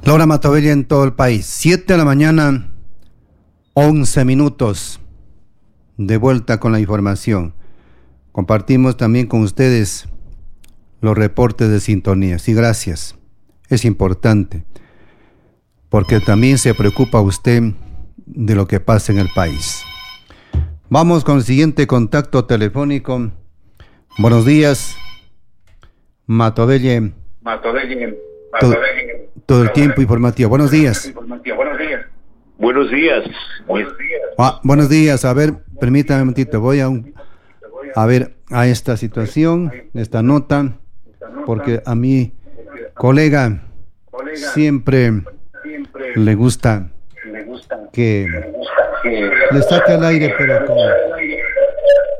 La hora Matovella en todo el país. 7 de la mañana, 11 minutos. De vuelta con la información. Compartimos también con ustedes los reportes de sintonía. Sí, gracias. Es importante. Porque también se preocupa usted de lo que pasa en el país. Vamos con el siguiente contacto telefónico. Buenos días. Matovella. Todo el tiempo informativo. Buenos días. Buenos días. Buenos días. A ver, permítame un momentito. Voy a ver a esta situación, esta nota, porque a mi colega siempre le gusta que le saque al aire, pero